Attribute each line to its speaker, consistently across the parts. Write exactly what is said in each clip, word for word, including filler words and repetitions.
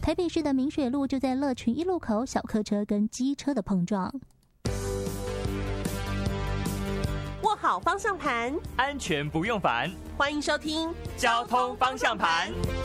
Speaker 1: 台北市的明水路就在乐群一路口，小客车跟机车的碰撞。
Speaker 2: 握好方向盘，
Speaker 3: 安全不用烦。
Speaker 2: 欢迎收听《
Speaker 3: 交通方向盘》。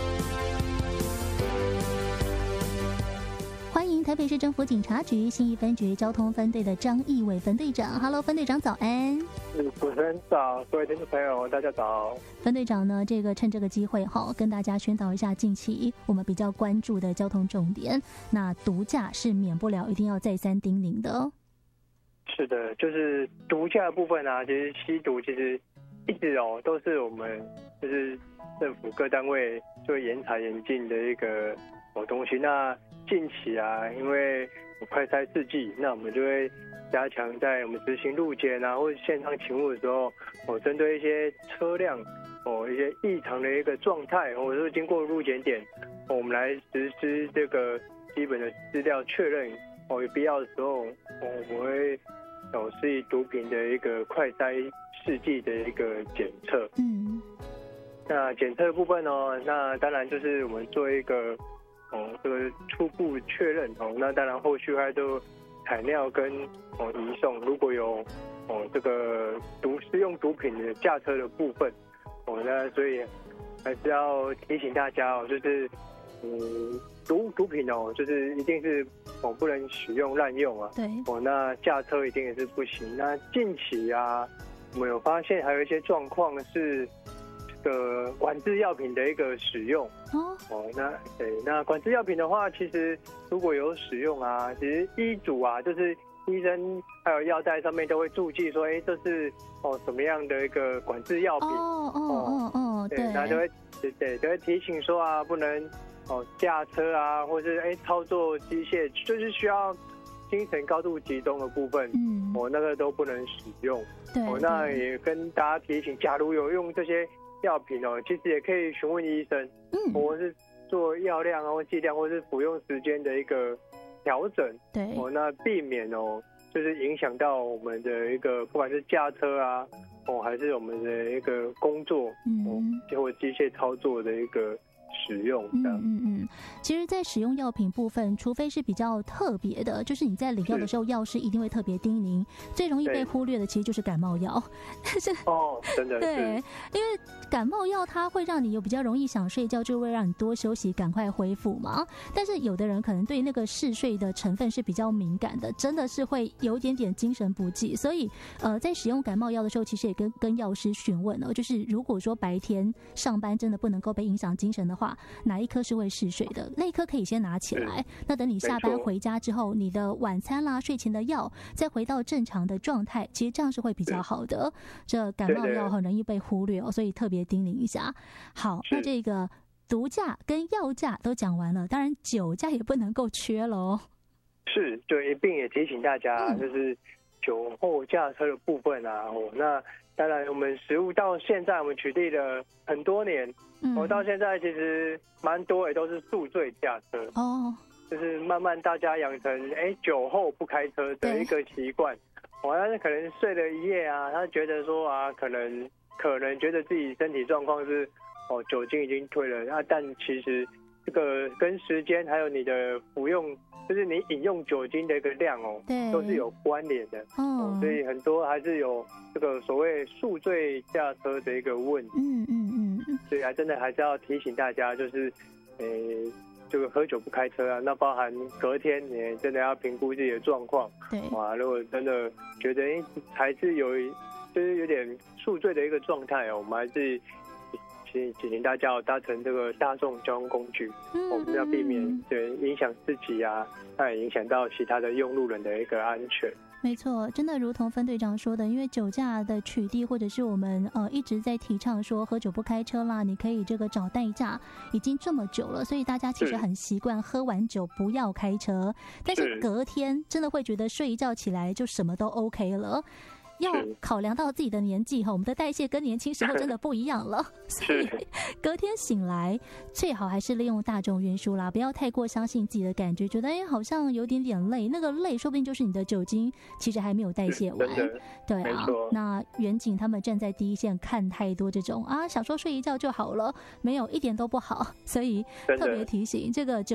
Speaker 1: 欢迎台北市政府警察局信义分局交通分队的张义伟分队长。Hello， 分队长早安。
Speaker 4: 主持人早，各位听众朋友大家早。
Speaker 1: 分队长呢，这个趁这个机会哈，跟大家宣导一下近期我们比较关注的交通重点。那毒驾是免不了一定要再三叮咛的哦。
Speaker 4: 是的，就是毒驾的部分啊，其实吸毒其实一直哦都是我们就是政府各单位就严查严禁的一个哦东西。那近期啊，因为快筛试剂，那我们就会加强在我们执行路检啊，或者线上勤务的时候，哦，针对一些车辆哦一些异常的一个状态，或者是经过路检点，哦，我们来实施这个基本的资料确认。哦，有必要的时候，哦，我们会哦施以毒品的一个快筛试剂的一个检测。
Speaker 1: 嗯，
Speaker 4: 那检测的部分哦，那当然就是我们做一个。哦，这个初步确认哦，那当然后续还都采尿跟哦移送，如果有哦这个毒使用毒品的驾车的部分，哦，那所以还是要提醒大家哦，就是嗯毒毒品哦，就是一定是哦不能使用滥用啊，
Speaker 1: 对，
Speaker 4: 哦那驾车一定也是不行。那近期啊，我们有发现还有一些状况是。个管制药品的一个使用哦，哦，那对，那管制药品的话，其实如果有使用啊，其实医嘱啊，就是医生还有药袋上面都会注记说，哎，这是哦什么样的一个管制药品
Speaker 1: 哦哦哦哦，
Speaker 4: 对，那就会对对都会提醒说啊，不能哦驾车啊，或是哎操作机械，就是需要精神高度集中的部分，嗯，哦那个都不能使用。
Speaker 1: 对，
Speaker 4: 哦，那也跟大家提醒，假如有用这些。药品哦，其实也可以询问医生，嗯，或是做药量啊、或剂量，或是服用时间的一个调整，
Speaker 1: 对，
Speaker 4: 哦，那避免哦，就是影响到我们的一个不管是驾车啊，哦，还是我们的一个工作，嗯，哦，或机械操作的一个。使用的，
Speaker 1: 嗯嗯嗯，其实，在使用药品部分，除非是比较特别的，就是你在领药的时候，药师一定会特别叮咛。最容易被忽略的，其实就是感冒药。但是
Speaker 4: 哦，真的
Speaker 1: 对，因为感冒药它会让你有比较容易想睡觉，就会让你多休息，赶快恢复嘛。但是有的人可能对那个嗜睡的成分是比较敏感的，真的是会有一点点精神不济。所以，呃，在使用感冒药的时候，其实也跟跟药师询问哦，就是如果说白天上班真的不能够被影响精神的话。哪一颗是会嗜睡的？那一颗可以先拿起来。那等你下班回家之后，你的晚餐啦、睡前的药，再回到正常的状态，其实这样是会比较好的。这感冒药很容易被忽略哦，所以特别叮咛一下。好，那这个毒驾跟药驾都讲完了，当然酒驾也不能够缺喽。
Speaker 4: 是，就一并也提醒大家，嗯、就是酒后驾车的部分啊。哦，那当然，我们实务到现在，我们取缔了很多年。我、嗯、到现在其实蛮多也都是宿醉驾车哦，就是慢慢大家养成哎酒后不开车的一个习惯。我但是可能睡了一夜啊，他觉得说啊，可能可能觉得自己身体状况是哦酒精已经退了啊，但其实这个跟时间还有你的服用，就是你饮用酒精的一个量哦，都是有关联的。哦，所以很多还是有这个所谓宿醉驾车的一个问题。嗯嗯嗯，所以还真的还是要提醒大家，就是呃这个喝酒不开车啊，那包含隔天你真的要评估自己的状况。对，哇，如果真的觉得哎还是有就是有点宿醉的一个状态哦，我们还是请请大家要搭乘这个大众交通工具，嗯、我们要避免对影响自己啊，那也影响到其他的用路人的一个安全。
Speaker 1: 没错，真的如同分队长说的，因为酒驾的取缔，或者是我们呃一直在提倡说喝酒不开车啦，你可以这个找代驾，已经这么久了，所以大家其实很习惯喝完酒不要开车，但是隔天真的会觉得睡一觉起来就什么都 OK 了。要考量到自己的年纪哈，我们的代谢跟年轻时候真的不一样了，所以隔天醒来最好还是利用大众运输啦，不要太过相信自己的感觉，觉得哎好像有点点累，那个累说不定就是你的酒精其实还没有代谢完。对啊，那远景他们站在第一线看太多这种啊，想说睡一觉就好了，没有一点都不好，所以特别提醒这个酒